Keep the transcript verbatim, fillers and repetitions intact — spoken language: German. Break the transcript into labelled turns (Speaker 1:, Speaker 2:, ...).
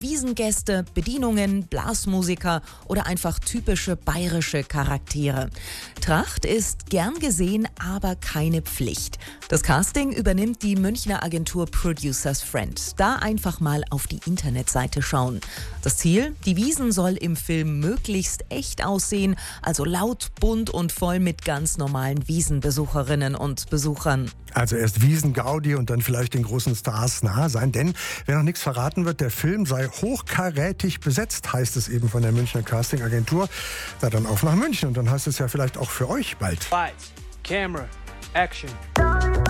Speaker 1: Wiesengäste, Bedienungen, Blasmusiker oder einfach typische bayerische Charaktere. Tracht ist gern gesehen, aber keine Pflicht. Das Casting übernimmt die Münchner Agentur Producers Friend. Da einfach mal auf die Internetseite schauen. Das Ziel? Die Wiesn soll im Film möglichst echt aussehen, also laut, bunt und voll mit ganz normalen Wiesenbesucherinnen und Besuchern.
Speaker 2: Also erst Wiesen-Gaudi und dann vielleicht den großen Stars nahe sein. Denn, wenn noch nichts verraten wird, der Film sei hochkarätig besetzt, heißt es eben von der Münchner Casting-Agentur. Da dann auf nach München und dann heißt es ja vielleicht auch für euch bald.
Speaker 3: Lights, Camera, Action.